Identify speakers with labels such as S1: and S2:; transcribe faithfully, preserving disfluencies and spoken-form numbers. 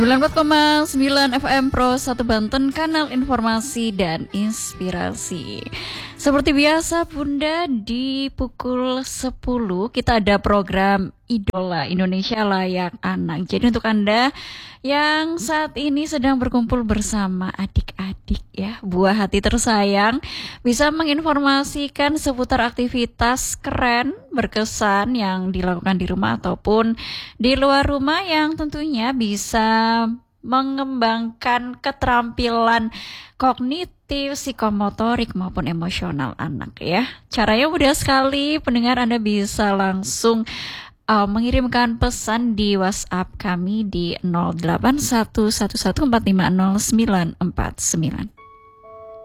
S1: sembilan puluh empat koma sembilan F M Pro satu Banten, kanal informasi dan inspirasi. Seperti biasa Bunda, di pukul sepuluh kita ada program Idola Indonesia Layak Anak. Jadi untuk Anda yang saat ini sedang berkumpul bersama adik-adik ya, buah hati tersayang, bisa menginformasikan seputar aktivitas keren, berkesan yang dilakukan di rumah ataupun di luar rumah yang tentunya bisa mengembangkan keterampilan kognitif, psikomotorik maupun emosional anak ya. Caranya mudah sekali, pendengar Anda bisa langsung uh, mengirimkan pesan di WhatsApp kami di nol delapan satu satu satu empat lima nol sembilan empat sembilan.